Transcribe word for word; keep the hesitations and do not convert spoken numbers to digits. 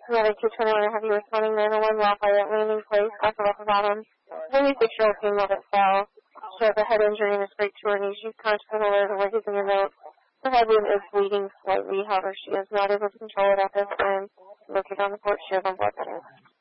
Another two twenty-one, I have you responding nine one one Lafayette Landing Place, Doctor Left Bottom. thirty-six-year-old female that fell. She has a head injury and a straight to her knee. She's conscious and aware of the workings in your note. Her head wound is bleeding slightly, however, she is not able to control it at this time. Located on the port, she has on blood thinners.